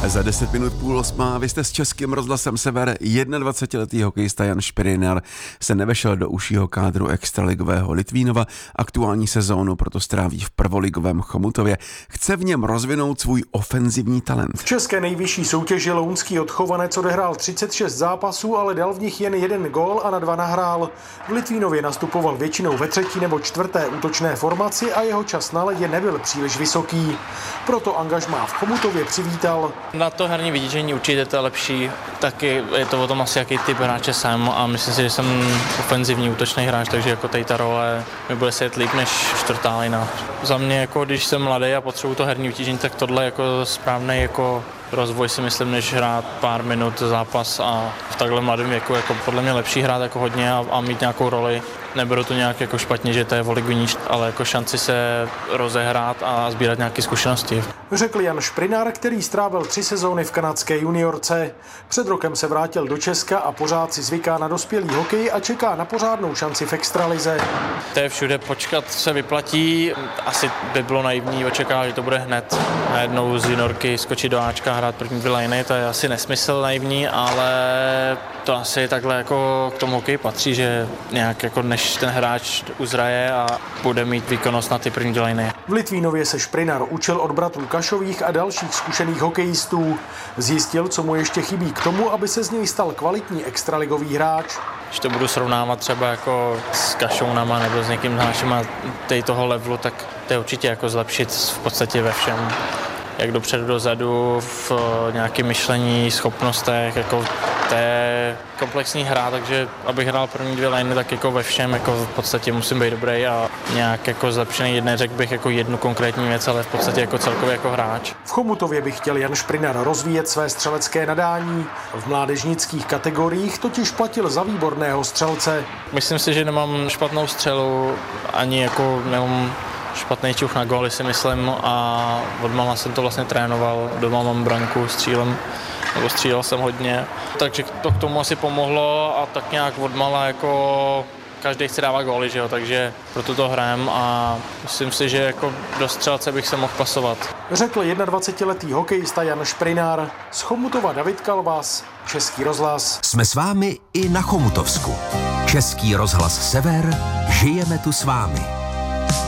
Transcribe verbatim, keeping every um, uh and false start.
Za deset minut půl osmá, vy jste s Českým rozhlasem Sever. dvacetiletý hokejista Jan Špirinar se nevešel do užšího kádru extraligového Litvínova. Aktuální sezónu proto stráví v prvoligovém Chomutově. Chce v něm rozvinout svůj ofenzivní talent. V české nejvyšší soutěži lounský odchovanec odehrál třicet šest zápasů, ale dal v nich jen jeden gól a na dva nahrál. V Litvínově nastupoval většinou ve třetí nebo čtvrté útočné formaci a jeho čas na ledě nebyl příliš vysoký. Proto angažmá v Chomutově přivítal. Na to herní vytížení určitě to je lepší, taky je to o tom asi, jaký typ hráče jsem a myslím si, že jsem ofenzivní útočný hráč, takže jako tady ta role mi bude sedět líp než čtvrtá lina. Za mě, jako když jsem mladý a potřebuji to herní vytížení, tak tohle jako správný jako rozvoj si myslím, než hrát pár minut zápas a v takhle mladém věku jako podle mě lepší hrát jako hodně a, a mít nějakou roli. Neberu to nějak jako špatně, že to je o ligu níž, ale jako šanci se rozehrát a sbírat nějaké zkušenosti. Řekl Jan Špirinar, který strávil tři sezóny v kanadské juniorce. Před rokem se vrátil do Česka a pořád si zvyká na dospělý hokej a čeká na pořádnou šanci v extralize. To je všude, počkat se vyplatí. Asi by bylo naivní očekávat, že to bude hned najednou z juniorky skočit do Ačka, hrát první dvě liny. To je asi nesmysl naivní, ale to asi takhle jako k tomu hokej patří, že nějak jako než ten hráč uzraje a bude mít výkonnost na ty první dvě liny. V Litvínově se Špirinar učil od bratrů Kašových a dalších zkušených hokejistů. Zjistil, co mu ještě chybí k tomu, aby se z něj stal kvalitní extraligový hráč. Když to budu srovnávat třeba jako s Kašounama nebo s někým hráčem tej toho levelu, tak to je určitě jako zlepšit v podstatě ve všem. Jak dopředu, dozadu, v nějakém myšlení, schopnostech, jako to je komplexní hra, takže abych hrál první dvě liny, tak jako ve všem jako v podstatě musím být dobrý a nějak jako zlepšený. Jedné řekl bych jako jednu konkrétní věc, ale v podstatě jako celkově jako hráč. V Chomutově by chtěl Jan Špirinar rozvíjet své střelecké nadání. V mládežnických kategoriích totiž platil za výborného střelce. Myslím si, že nemám špatnou střelu, ani jako nemám špatný čuch na góly, si myslím, a od mama jsem to vlastně trénoval, doma mám branku, střílem, nebo střílel jsem hodně, takže to k tomu asi pomohlo a tak nějak od mala jako každý chce dávat góly, že jo, takže proto to hrajem a myslím si, že jako do střelce bych se mohl pasovat. Řekl dvacetiletý hokejista Jan Špirinar. Z Chomutova David Kalvas, Český rozhlas. Jsme s vámi i na Chomutovsku. Český rozhlas Sever, žijeme tu s vámi.